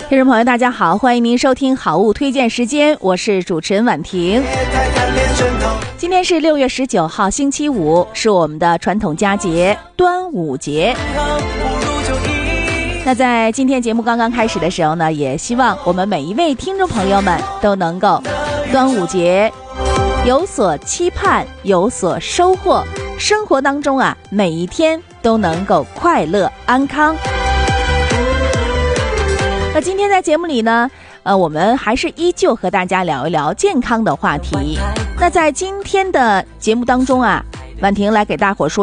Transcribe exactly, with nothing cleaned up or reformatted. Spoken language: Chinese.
听众朋友大家好，欢迎您收听好物推荐时间，我是主持人婉婷。今天是六月十九号星期五，是我们的传统佳节端午节。那在今天节目刚刚开始的时候呢，也希望我们每一位听众朋友们都能够端午节有所期盼，有所收获，生活当中啊每一天都能够快乐安康。那今天在节目里呢，呃，我们还是依旧和大家聊一聊健康的话题。那在今天的节目当中啊，婉婷来给大伙说